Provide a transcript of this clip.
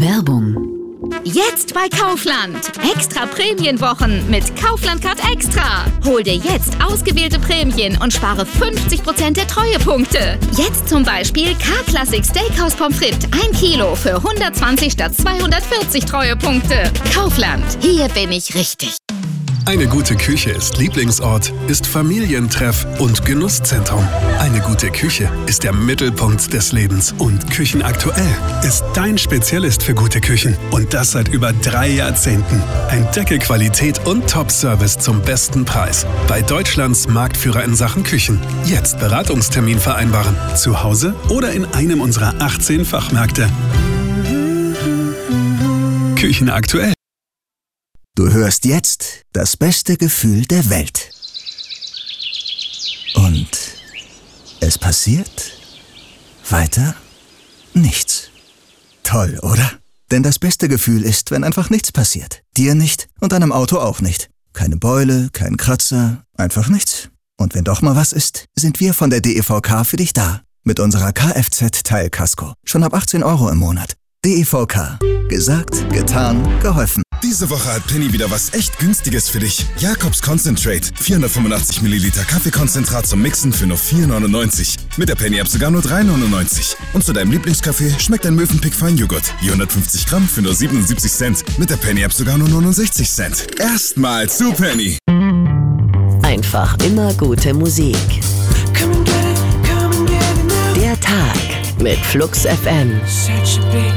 Werbung. Jetzt bei Kaufland. Extra Prämienwochen mit Kaufland Card Extra. Hol dir jetzt ausgewählte Prämien und spare 50% der Treuepunkte. Jetzt zum Beispiel K-Classic Steakhouse Pommes frites 1 Kilo für 120 statt 240 Treuepunkte. Kaufland. Hier bin ich richtig. Eine gute Küche ist Lieblingsort, ist Familientreff und Genusszentrum. Eine gute Küche ist der Mittelpunkt des Lebens. Und Küchenaktuell ist dein Spezialist für gute Küchen. Und das seit über 3 Jahrzehnten. Ein Deckel Qualität und Top-Service zum besten Preis. Bei Deutschlands Marktführer in Sachen Küchen. Jetzt Beratungstermin vereinbaren. Zu Hause oder in einem unserer 18 Fachmärkte. Küchenaktuell. Du hörst jetzt das beste Gefühl der Welt. Und es passiert weiter nichts. Toll, oder? Denn das beste Gefühl ist, wenn einfach nichts passiert. Dir nicht und deinem Auto auch nicht. Keine Beule, kein Kratzer, einfach nichts. Und wenn doch mal was ist, sind wir von der DEVK für dich da. Mit unserer Kfz-Teilkasko. Schon ab 18 € im Monat. DEVK. Gesagt, getan, geholfen. Diese Woche hat Penny wieder was echt Günstiges für dich. Jakobs Concentrate. 485 Milliliter Kaffeekonzentrat zum Mixen für nur 4,99. Mit der Penny-App sogar nur 3,99. Und zu deinem Lieblingskaffee schmeckt ein Mövenpick Feinjoghurt. Je 150 Gramm für nur 77 Cent. Mit der Penny-App sogar nur 69 Cent. Erstmal zu Penny. Einfach immer gute Musik. Der Tag mit Flux FM.